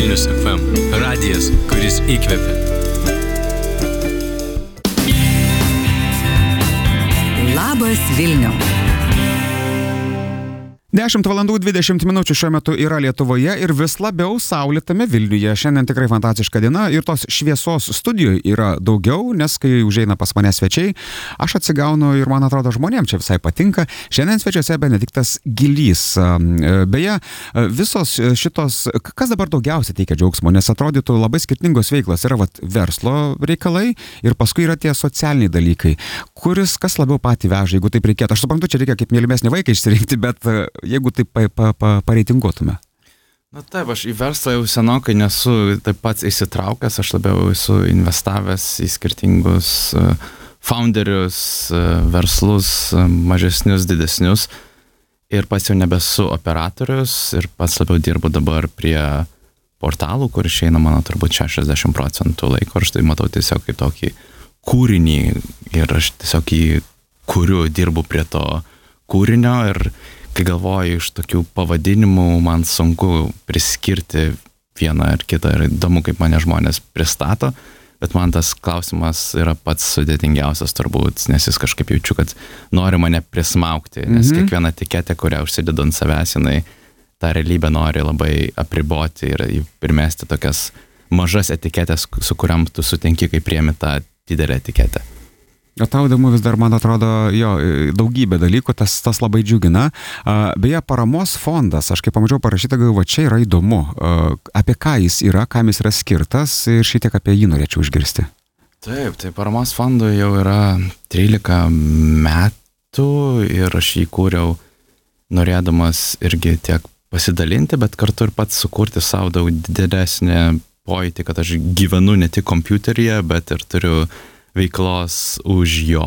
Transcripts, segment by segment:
Vilnius FM. Radijas, kuris įkvepia. Labas Vilniau. 10:20 šiuo metu yra Lietuvoje ir vis labiau saulėtame Vilniuje. Šiandien tikrai fantastiška diena ir tos šviesos studijoje yra daugiau, nes kai užeina pas mane svečiai, aš atsigaunu ir man atrodo žmonėms čia visai patinka. Šiandien svečiuose Benediktas Gylys. Beje, visos šitos, kas dabar daugiausiai teikia džiaugsmo, nes atrodytų labai skirtingos veiklos. Yra verslo reikalai ir paskui yra tie socialiniai dalykai. Kas labiau patį veža, jeigu taip reikėtų? Aš suprantu, čia reikia kaip mylimesnį vaiką išsirinkti, bet jeigu taip pareitinguotume. Na taip, aš į verslą jau senokai nesu taip pats įsitraukęs, aš labiau esu investavęs į skirtingus founderius, verslus, mažesnius, didesnius ir pats jau nebesu operatorius ir pats labiau dirbu dabar prie portalų, kur išeina mano turbūt 60% laiko, aš tai matau tiesiog kaip tokį kūrinį ir aš tiesiog jį kuriu, dirbu prie to kūrinio ir kai galvoju iš tokių pavadinimų, man sunku priskirti vieną ar kitą ir įdomu, kaip mane žmonės pristato, bet man tas klausimas yra pats sudėtingiausias turbūt, nes jis kažkaip jaučiu, kad nori mane prismaukti, nes kiekviena etiketė, kurią užsidedu ant savęs, jinai tą realybę nori labai apriboti ir primesti tokias mažas etiketės, su kuriam tu sutinki, kai priemi tą didelę etiketę. O tau įdomu vis dar, man atrodo, daugybė dalykų, tas labai džiugina. Beje, paramos fondas, aš kaip pamačiau parašytą, galvoju, čia yra įdomu. Apie ką jis yra, kam jis yra skirtas ir šitiek apie jį norėčiau išgirsti. Taip, tai paramos fondui jau yra 13 metų ir aš jį kūriau norėdamas irgi tiek pasidalinti, bet kartu ir pats sukurti savo daug didesnį pojūtį, kad aš gyvenu ne tik kompiuteryje, bet ir turiu veiklos už jo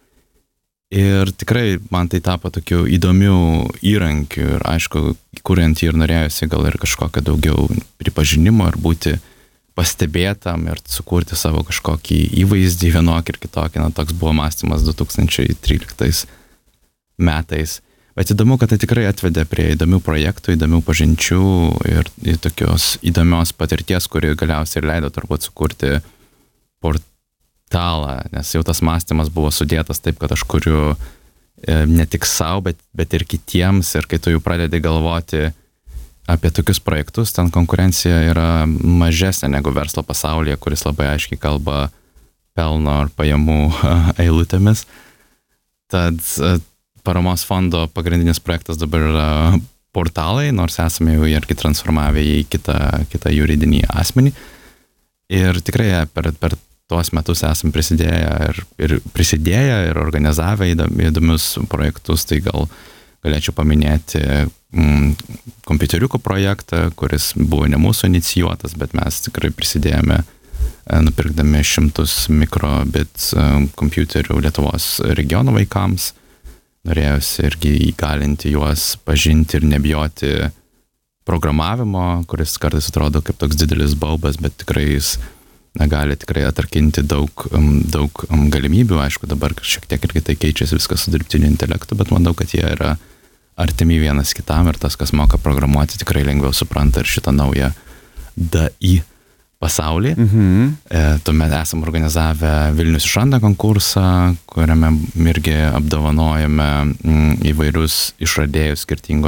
ir tikrai man tai tapo tokiu įdomiu įrankiu ir aišku, kuriant jį ir norėjusi gal ir kažkokio daugiau pripažinimo ir būti pastebėtam ir sukurti savo kažkokį įvaizdį vienokį ir kitokį, toks buvo mąstymas 2013 metais. Bet įdomu, kad tai tikrai atvedė prie įdomių projektų, įdomių pažinčių ir tokios įdomios patirties, kuri galiausiai ir leido turbūt sukurti portalą, nes jau tas mąstymas buvo sudėtas taip, kad aš kuriu ne tik savo, bet ir kitiems ir kai tu jau pradedi galvoti apie tokius projektus, ten konkurencija yra mažesnė negu verslo pasaulyje, kuris labai aiškiai kalba pelno ar pajamų eilutėmis. Tad paramos fondo pagrindinis projektas dabar yra portalai, nors esame jau irgi transformavę į kitą juridinį asmenį. Ir tikrai per tuos metus esam prisidėję ir organizavę įdomius projektus, tai galėčiau paminėti kompiuteriuko projektą, kuris buvo ne mūsų inicijuotas, bet mes tikrai prisidėjome nupirkdami 100 mikrobit kompiuterių Lietuvos regionų vaikams. Norėjusi irgi įgalinti juos pažinti ir nebijoti programavimo, kuris kartais atrodo kaip toks didelis baubas, bet tikrai jis gali tikrai atrakinti daug galimybių. Aišku, dabar šiek tiek irgi tai keičiasi viskas su dirbtiniu intelektu, bet manau, kad jie yra artimi vienas kitam ir tas, kas moka programuoti, tikrai lengviau supranta ir šitą naują DI pasaulį. Tuomet esam organizavę Vilnius išranda konkursą, kuriame irgi apdovanojame įvairius išradėjus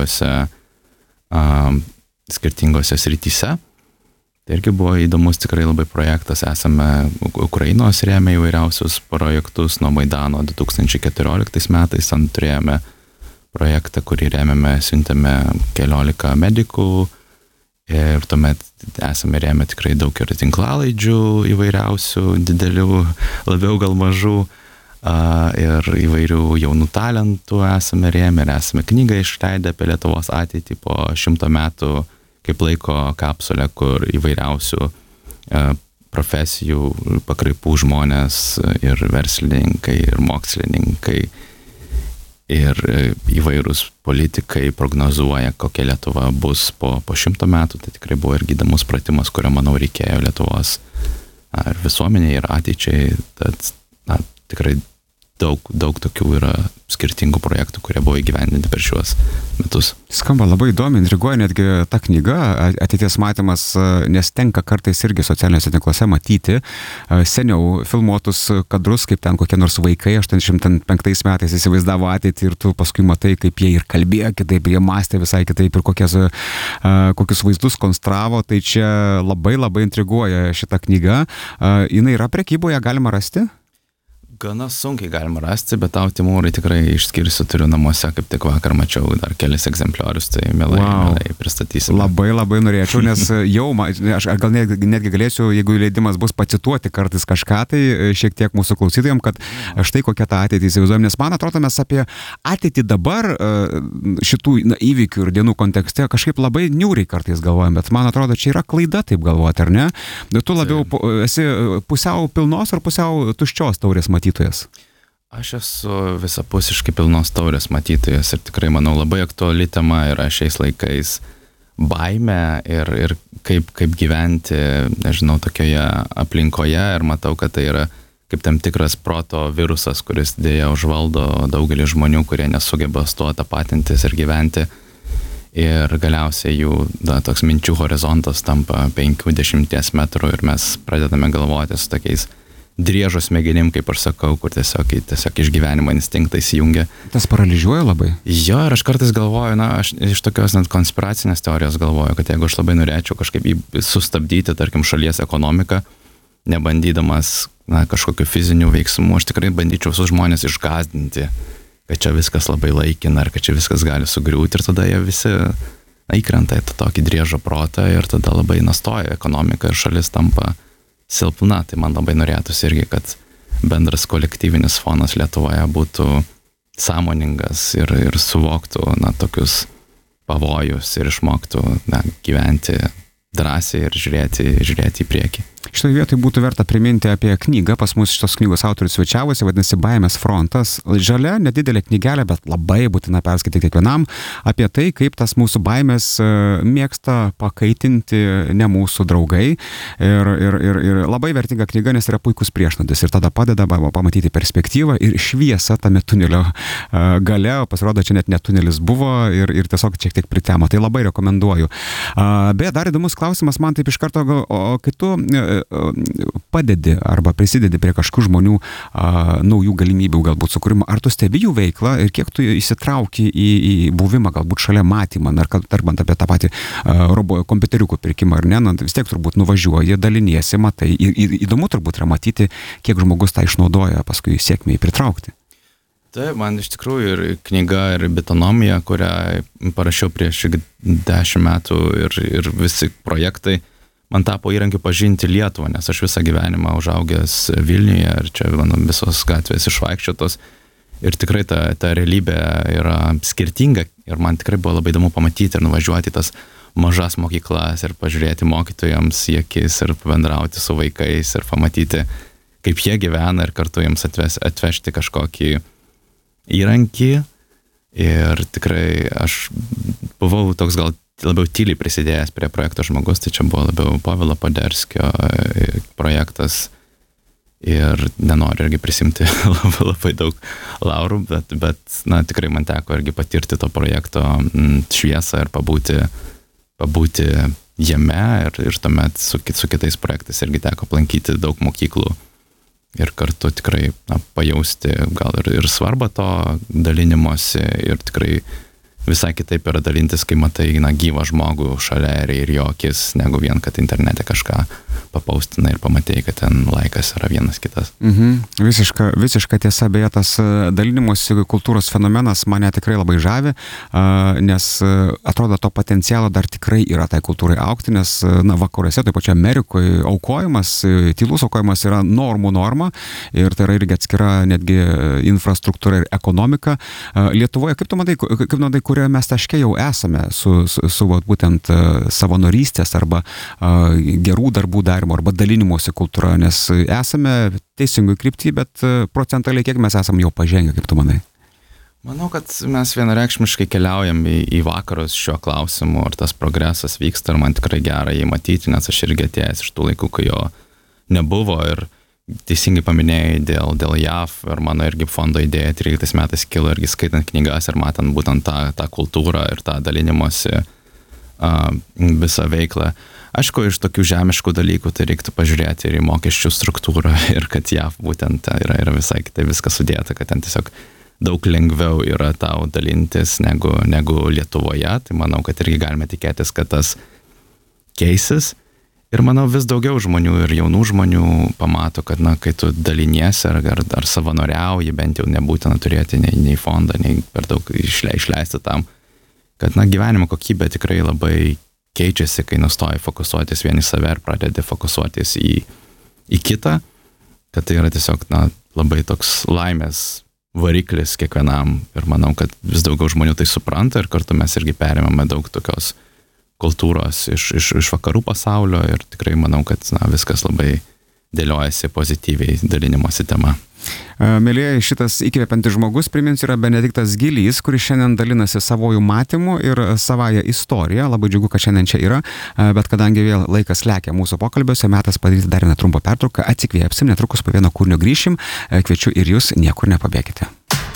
skirtingose srityse. Tai irgi buvo įdomus tikrai labai projektas. Esame Ukrainos rėmė įvairiausius projektus nuo Maidano 2014 metais. Ten turėjome projektą, kurį rėmėme, siuntėme 14 medikų ir tuomet esame rėmę tikrai daug ir tinklalaidžių įvairiausių, didelių, labiau gal mažų ir įvairių jaunų talentų esame rėmę ir esame knygą išleidę apie Lietuvos ateitį po 100 metų kaip laiko kapsulė, kur įvairiausių profesijų pakraipų žmonės ir verslininkai, ir mokslininkai, ir įvairūs politikai prognozuoja, kokia Lietuva bus po 100 metų. Tai tikrai buvo irgi įdomus pratimas, kurio, manau, reikėjo Lietuvos visuomeniai ir ateičiai. Tad tikrai daug tokių yra skirtingų projektų, kurie buvo įgyvendinti per šiuos metus. Skamba labai įdomi, intriguoja netgi ta knyga Ateities matymas, nes tenka kartais irgi socialiniuose tinkluose matyti seniau filmuotus kadrus, kaip ten kokie nors vaikai 85 metais įsivaizdavo ateitį ir tu paskui matai, kaip jie ir kalbėjo kitaip, jie mąstė visai kitaip ir kokius vaizdus konstravo, tai čia labai intriguoja šita knyga. Jinai yra prekyboje, galima rasti? Gana sunkiai galima rasti, bet tau, Timūrai, tikrai išskirsiu, turiu namuose, kaip tik vakar mačiau dar kelis egzempliorius, tai mielai pristatysiu. Labai norėčiau, nes jau, aš gal netgi galėsiu, jeigu leidimas bus, pacituoti kartais kažką, tai šiek tiek mūsų klausytojams, kad štai kokia ta ateitį įsivaizduojam, nes man atrodo, mes apie ateitį dabar šitų įvykių ir dienų kontekste kažkaip labai niūriai kartais galvojam, bet man atrodo, čia yra klaida taip galvoti, ar ne? Tu labiau esi pusiau pilnos ar pusiau tuščios taurės matytojas? Aš esu visapusiškai pilnos taurės matytojas ir tikrai, manau, labai aktuali tema yra šiais laikais baimė ir kaip gyventi, nežinau, tokioje aplinkoje, ir matau, kad tai yra kaip tam tikras proto virusas, kuris dėja užvaldo daugelį žmonių, kurie nesugeba su tuo tapatintis ir gyventi. Ir galiausiai jų toks minčių horizontas tampa 50 metrų ir mes pradedame galvoti su tokiais driežo smegenim, kaip aš sakau, kur tiesiog išgyvenimo instinktai įsijungia. Tas paralyžiuoja labai? Jo, ir aš kartais galvoju, aš iš tokios net konspiracinės teorijos galvoju, kad jeigu aš labai norėčiau kažkaip sustabdyti, tarkim, šalies ekonomiką, nebandydamas kažkokiu fiziniu veiksmu, aš tikrai bandyčiau visus žmonės išgąsdinti, kad čia viskas labai laikina, ar kad čia viskas gali sugriūti, ir tada jie visi įkrenta į tokį driežo protą ir tada labai nastoja ekonomika ir šalis tampa silpna. Tai man labai norėtųsi irgi, kad bendras kolektyvinis fonas Lietuvoje būtų sąmoningas ir suvoktų tokius pavojus ir išmoktų gyventi drąsiai ir žiūrėti į priekį. Šitoje vietoje būtų verta priminti apie knygą. Pas mus šitos knygos autorius svečiavosi, vadinasi Baimės frontas. Žalia, nedidelė knygelė, bet labai būtina perskaityti kiekvienam apie tai, kaip tas mūsų baimės mėgsta pakaitinti ne mūsų draugai. Ir labai vertinga knyga, nes yra puikus priešnuodis ir tada padeda pamatyti perspektyvą ir šviesą tame tunelio gale. Pasirodo, čia net ne tunelis buvo ir tiesiog šiek tiek pritemo. Tai labai rekomenduoju. Bet dar įdomus klausimas man taip iš karto, o kai tu padedi arba prisidedi prie kažkokių žmonių naujų galimybių galbūt sukūrimo, ar tu stebi jų veiklą ir kiek tu įsitrauki į buvimą galbūt šalia matymą, ar darbant apie tą patį kompiuteriukų pirkimą, ar ne, vis tiek turbūt nuvažiuoji, daliniesi, matai, ir įdomu turbūt yra matyti, kiek žmogus tą išnaudoja paskui sėkmiai pritraukti. Taip, man iš tikrųjų ir knyga, ir bitonomija, kurią parašiau prieš 10 metų ir visi projektai, man tapo įrankiu pažinti Lietuvą, nes aš visą gyvenimą užaugęs Vilniuje ir čia visos gatvės išvaikščiotos ir tikrai ta realybė yra skirtinga ir man tikrai buvo labai įdomu pamatyti ir nuvažiuoti tas mažas mokyklas ir pažiūrėti mokytojams į akis ir bendrauti su vaikais ir pamatyti, kaip jie gyvena ir kartu jiems atvežti kažkokį įrankį. Ir tikrai aš buvau toks gal labiau tyliai prisidėjęs prie projekto žmogus, tai čia buvo labiau Povilo Poderskio projektas ir nenoriu irgi prisimti labai daug laurų, bet tikrai man teko irgi patirti to projekto šviesą ir pabūti jame ir tuomet su kitais projektais irgi teko aplankyti daug mokyklų ir kartu tikrai pajausti gal ir svarbą to dalinimosi ir tikrai visai kitaip yra dalintis, kai matai gyvą žmogų šalia ir jo akis, negu vien, kad internete kažką papaustina ir pamatei, kad ten laikas yra vienas kitas. Visiška tiesa, beje, tas dalinimosi kultūros fenomenas mane tikrai labai žavi, nes atrodo, to potencialo dar tikrai yra tai kultūrai augti, nes vakaruose, taip pačia Amerikoje, tylus aukojimas yra normų norma ir tai yra irgi atskira netgi infrastruktūra ir ekonomika. Lietuvoje, kaip tu manai, kurioje mes taške jau esame su būtent savanorystės arba gerų darbų darimo arba dalinimosi kultūra, nes esame teisingoj krypty, bet procentaliai kiek mes esame jau pažengę, kaip tu manai? Manau, kad mes vienareikšmiškai keliaujam į vakarus šiuo klausimu ir tas progresas vyksta ir man tikrai gera jį matyti, nes aš irgi atėjęs iš tų laikų, kai jo nebuvo ir teisingai paminėjai dėl JAV ir mano irgi fondo idėja 13 metais kilo irgi skaitant knygas ir matant būtent tą kultūrą ir tą dalinimosi visą veiklą. Aišku, iš tokių žemiškų dalykų tai reiktų pažiūrėti ir į mokesčių struktūrą ir kad JAV būtent yra visai kitai viskas sudėta, kad ten tiesiog daug lengviau yra tau dalintis negu Lietuvoje. Tai manau, kad irgi galime tikėtis, kad tas keisis. Ir manau, vis daugiau žmonių ir jaunų žmonių pamato, kad, kai tu daliniesi ar savanoriauji, bent jau nebūtina turėti nei fondą, nei per daug išleisti tam, kad, gyvenimo kokybė tikrai labai keičiasi, kai nustoji fokusuotis vien į save ir pradedi fokusuotis į kitą, kad tai yra tiesiog, labai toks laimės variklis kiekvienam. Ir manau, kad vis daugiau žmonių tai supranta ir kartu mes irgi perimame daug tokios kultūros iš vakarų pasaulio ir tikrai manau, kad viskas labai dėliojasi pozityviai dalinimosi tema. Mėlyjeji, šitas įkvepiantis žmogus, priminsiu, yra Benediktas Gilys, kuris šiandien dalinasi savojų matymu ir savąją istoriją. Labai džiugu, kad šiandien čia yra, bet kadangi vėl laikas lekia mūsų pokalbiuose, metas padaryti dar vieną trumpą pertrauką, atsikvėpsim, netrukus po vieno kūrinio grįšim, kviečiu ir jūs niekur nepabėkite.